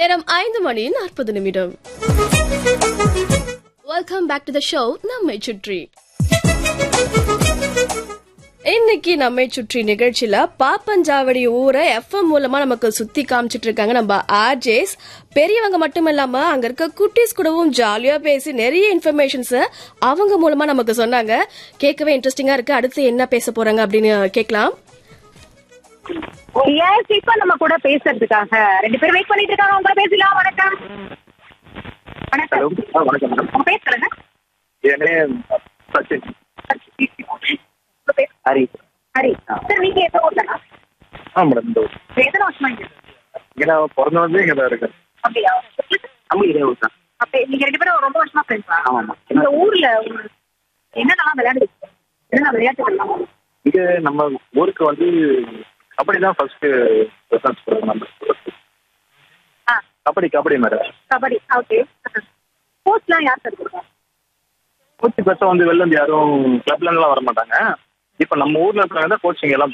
நேரம் 5:40. Welcome back to the show நம்மை சுற்றி. இன்னைக்கு நம்மை சுற்றி நிகழ்ச்சியில பாப்பஞ்சாவடி ஊரை எஃப்எம் மூலமா நமக்கு சுத்தி காமிச்சிட்டு இருக்காங்க நம்ம ஆர்ஜேஸ். பெரியவங்க மட்டும் இல்லாம அங்க இருக்க குட்டீஸ் கூடவும் ஜாலியா பேசி நிறைய இன்ஃபர்மேஷன்ஸ் அவங்க மூலமா நமக்கு சொன்னாங்க. கேட்கவே இன்ட்ரெஸ்டிங்கா இருக்கு. அடுத்து என்ன பேச போறாங்க அப்படின்னு கேட்கலாம். இப்ப நம்ம கூட பேசுறதுக்காக 2 பேர் வெயிட் பண்ணிட்டு இருக்காங்க. உங்களை பேசலாம். வணக்கம். வணக்கம். வணக்கம் மேடம். உங்க பேர் சொல்லுங்க. என் நேம் சச்சின். உங்க பேர் ஹரி. ஹரி. சார் நீங்க எந்த ஊர்லனா? மேடம் இந்த ஊர். எத்தனை வருஷமா இங்க? இங்க நான் பிறந்த வந்து இங்க தான் இருக்கேன். அப்படியா? நம்ம இதே ஊர் தான். அப்ப நீங்க 2 பேரும் ரொம்ப வருஷமா ஃப்ரெண்ட்ஸா? ஆமாம். இந்த ஊர்ல என்னென்னலாம் விளையாடுவீங்க? என்னென்ன விளையாட்டுகள்லாம்? இங்க நம்ம ஊருக்கு வந்து கபடி தான் ஃபர்ஸ்ட் ப்ரிஃபரன்ஸ் கொடுக்கணும். நம்ம கபடி மேடம். கபடி. ஓகே. ஸ்போர்ட்ஸ்லாம் யார் சார் கொடுப்பா? கோச் பெருசாக வந்து வெளில இருந்து யாரும் கிளப்ல எல்லாம் வர மாட்டாங்க. இப்போ நம்ம ஊர்ல இருக்கிறவங்க தான் கோச்சிங் எல்லாம்